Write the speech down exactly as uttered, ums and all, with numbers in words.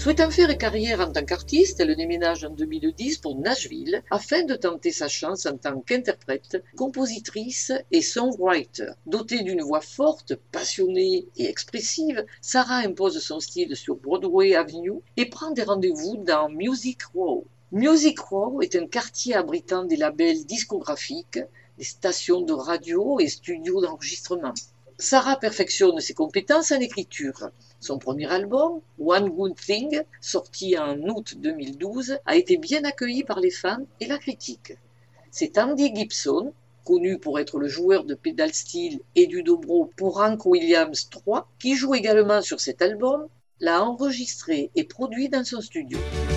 Souhaitant faire carrière en tant qu'artiste, elle déménage en deux mille dix pour Nashville afin de tenter sa chance en tant qu'interprète, compositrice et songwriter. Dotée d'une voix forte, passionnée et expressive, Sarah impose son style sur Broadway Avenue et prend des rendez-vous dans Music Row. Music Row est un quartier abritant des labels discographiques, des stations de radio et studios d'enregistrement. Sarah perfectionne ses compétences en écriture. Son premier album, One Good Thing, sorti en août deux mille douze, a été bien accueilli par les fans et la critique. C'est Andy Gibson, connu pour être le joueur de pedal steel et du dobro pour Hank Williams trois, qui joue également sur cet album, l'a enregistré et produit dans son studio.